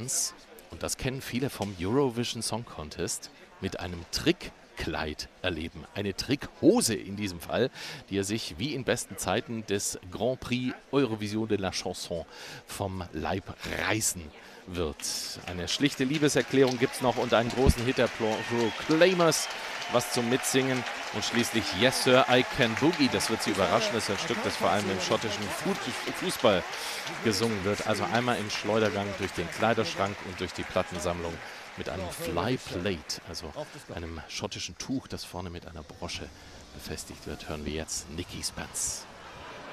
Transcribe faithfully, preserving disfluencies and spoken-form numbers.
Spence, und das kennen viele vom Eurovision Song Contest, mit einem Trickkleid erleben. Eine Trickhose in diesem Fall, die er sich wie in besten Zeiten des Grand Prix Eurovision de la Chanson vom Leib reißen wird. Eine schlichte Liebeserklärung gibt es noch und einen großen Hit der Proclaimers, was zum Mitsingen, und schließlich Yes Sir, I Can Boogie. Das wird Sie überraschen, das ist ein Stück, das vor allem im schottischen Fußball gesungen wird. Also einmal im Schleudergang durch den Kleiderschrank und durch die Plattensammlung mit einem Fly Plate, also einem schottischen Tuch, das vorne mit einer Brosche befestigt wird, hören wir jetzt Nicky Spence.